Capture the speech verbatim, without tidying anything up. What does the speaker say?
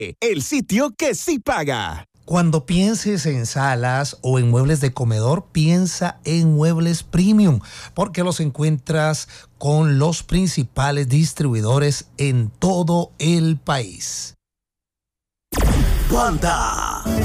el sitio que sí paga. Cuando pienses en salas o en muebles de comedor, piensa en Muebles Premium, porque los encuentras con los principales distribuidores en todo el país. Panda.